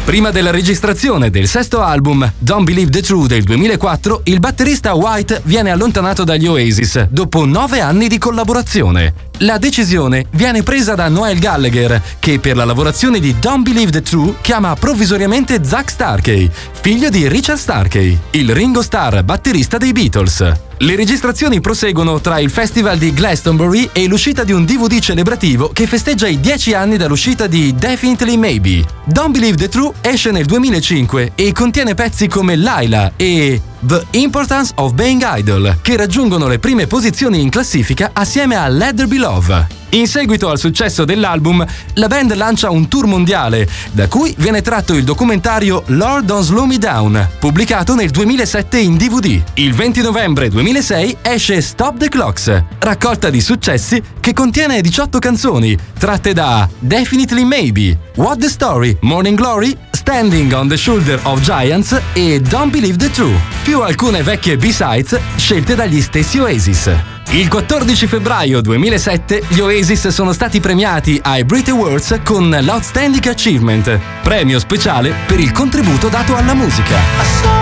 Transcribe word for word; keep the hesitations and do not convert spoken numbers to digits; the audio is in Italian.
Prima della registrazione del sesto album, Don't Believe the True del duemilaquattro, il batterista White viene allontanato dagli Oasis dopo nove anni di collaborazione. La decisione viene presa da Noel Gallagher, che per la lavorazione di Don't Believe the True chiama provvisoriamente Zach Starkey, figlio di Richard Starkey, il Ringo Starr batterista dei Beatles. Le registrazioni proseguono tra il festival di Glastonbury e l'uscita di un D V D celebrativo che festeggia i dieci anni dall'uscita di Definitely Maybe. Don't Believe the True esce nel duemilacinque e contiene pezzi come Laila e The Importance of Being Idle, che raggiungono le prime posizioni in classifica assieme a Let There Be Love. In seguito al successo dell'album, la band lancia un tour mondiale, da cui viene tratto il documentario Lord Don't Slow Me Down, pubblicato nel duemilasette in D V D. Il venti novembre duemilasei esce Stop the Clocks, raccolta di successi che contiene diciotto canzoni, tratte da Definitely Maybe, What the Story, Morning Glory, Standing on the Shoulder of Giants e Don't Believe the True, più alcune vecchie B-sides scelte dagli stessi Oasis. Il quattordici febbraio duemilasette gli Oasis sono stati premiati ai Brit Awards con l'Outstanding Achievement, premio speciale per il contributo dato alla musica.